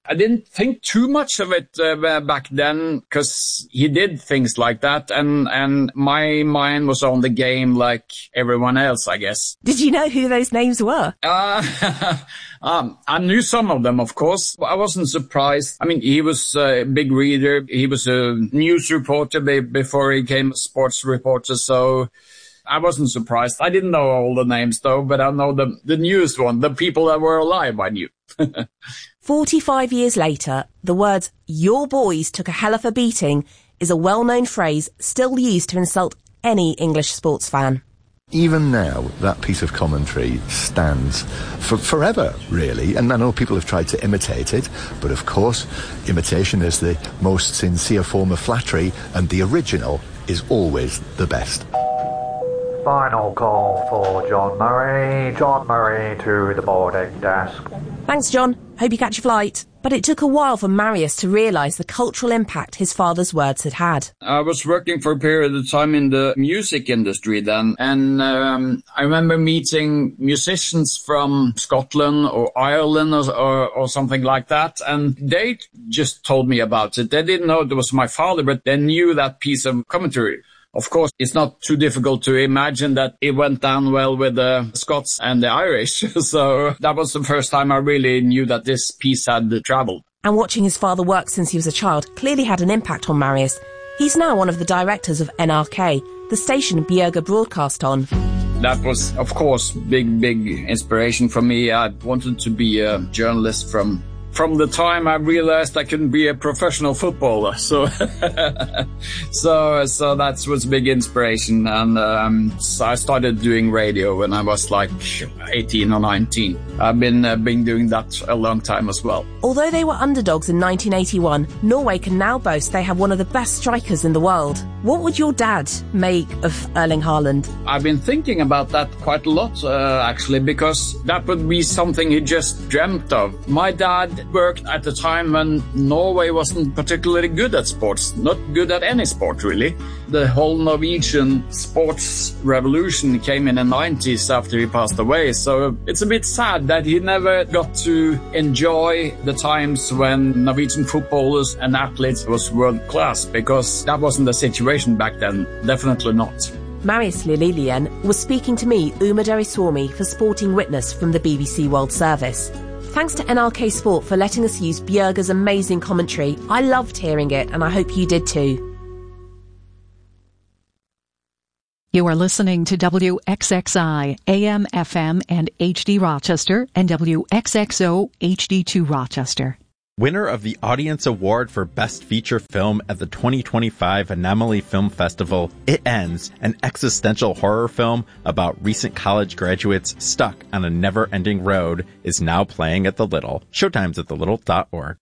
I didn't think too much of it back then, because he did things like that, and my mind was on the game like everyone else, I guess. Did you know who those names were? I knew some of them, of course. I wasn't surprised. I mean, he was a big reader. He was a news reporter before he became a sports reporter, so I wasn't surprised. I didn't know all the names, though, but I know the newest one. The people that were alive, I knew. 45 years later, the words, "Your boys took a hell of a beating," is a well-known phrase still used to insult any English sports fan. Even now, that piece of commentary stands for forever, really. And I know people have tried to imitate it, but of course, imitation is the most sincere form of flattery, and the original is always the best. Final call for John Murray. John Murray to the boarding desk. Thanks, John. Hope you catch your flight. But it took a while for Marius to realise the cultural impact his father's words had had. I was working for a period of time in the music industry then, and I remember meeting musicians from Scotland or Ireland or something like that, and they just told me about it. They didn't know it was my father, but they knew that piece of commentary. Of course, it's not too difficult to imagine that it went down well with the Scots and the Irish. So that was the first time I really knew that this piece had traveled. And watching his father work since he was a child clearly had an impact on Marius. He's now one of the directors of NRK, the station Björga broadcast on. That was, of course, big inspiration for me. I wanted to be a journalist from the time I realized I couldn't be a professional footballer. So so that was big inspiration. And so I started doing radio when I was like 18 or 19. I've been doing that a long time as well. Although they were underdogs in 1981, Norway can now boast they have one of the best strikers in the world. What would your dad make of Erling Haaland? I've been thinking about that quite a lot, actually, because that would be something he just dreamt of. My dad worked at the time when Norway wasn't particularly good at sports, not good at any sport, really. The whole Norwegian sports revolution came in the 90s after he passed away, so it's a bit sad that he never got to enjoy the times when Norwegian footballers and athletes was world class, because that wasn't the situation back then, definitely not. Marius Lilien was speaking to me, Uma Deriswamy, for Sporting Witness from the BBC World Service. Thanks to NRK Sport for letting us use Björga's amazing commentary. I loved hearing it, and I hope you did too. You are listening to WXXI, AM, FM, and HD Rochester, and WXXO, HD2 Rochester. Winner of the Audience Award for Best Feature Film at the 2025 Anomaly Film Festival, It Ends, an existential horror film about recent college graduates stuck on a never-ending road, is now playing at the Little. Showtime's at thelittle.org.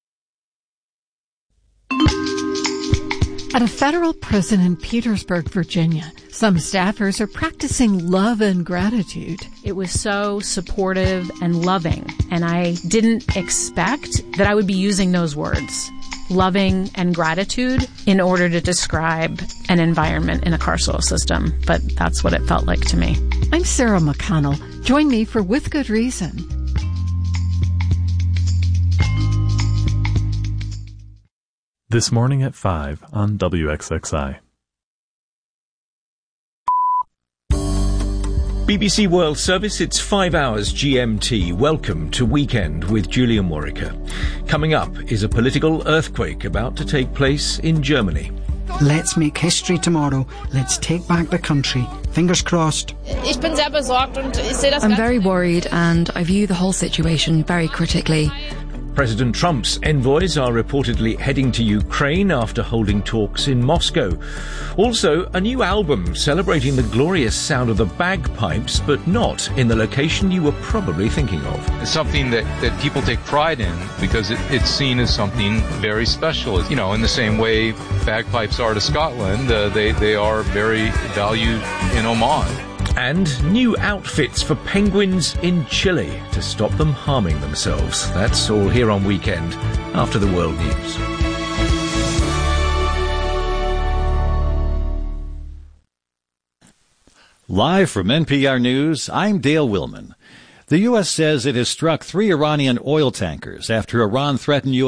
At a federal prison in Petersburg, Virginia, some staffers are practicing love and gratitude. It was so supportive and loving, and I didn't expect that I would be using those words, loving and gratitude, in order to describe an environment in a carceral system, but that's what it felt like to me. I'm Sarah McConnell. Join me for With Good Reason. This morning at 5 on WXXI. BBC World Service, it's 5 hours GMT. Welcome to Weekend with Julia Morica. Coming up is a political earthquake about to take place in Germany. Let's make history tomorrow. Let's take back the country. Fingers crossed. I'm very worried, and I view the whole situation very critically. President Trump's envoys are reportedly heading to Ukraine after holding talks in Moscow. Also, a new album celebrating the glorious sound of the bagpipes, but not in the location you were probably thinking of. It's something that people take pride in because it's seen as something very special. You know, in the same way bagpipes are to Scotland, they are very valued in Oman. And new outfits for penguins in Chile to stop them harming themselves. That's all here on Weekend, after the World News. Live from NPR News, I'm Dale Willman. The U.S. says it has struck 3 Iranian oil tankers after Iran threatened U.S.